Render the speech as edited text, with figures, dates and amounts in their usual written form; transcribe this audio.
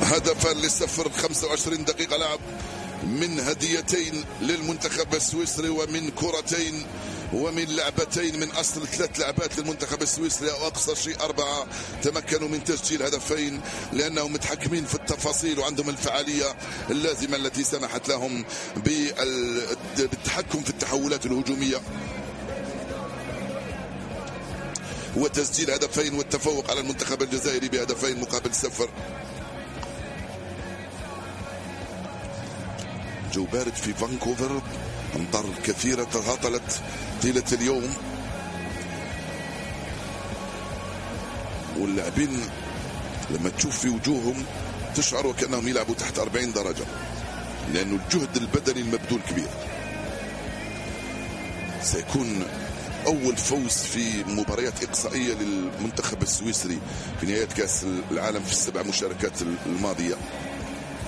هدفا للصفر. 25 دقيقة لعب من هديتين للمنتخب السويسري ومن كرتين ومن لعبتين من أصل 3 لعبات للمنتخب السويسري، أو أقصى شيء 4. تمكنوا من تسجيل هدفين لأنهم متحكمين في التفاصيل وعندهم الفعالية اللازمة التي سمحت لهم بالتحكم في التحولات الهجومية وتسجيل هدفين والتفوق على المنتخب الجزائري بهدفين مقابل 0. جو بارد في فانكوفر، أمطار كثيرة تهاطلت طيلة اليوم، واللاعبين لما تشوف في وجوههم تشعر وكأنهم يلعبوا تحت 40 درجة، لأنه الجهد البدني المبذول كبير. سيكون أول فوز في مباريات إقصائية للمنتخب السويسري في نهاية كأس العالم في ال7 مشاركات الماضية.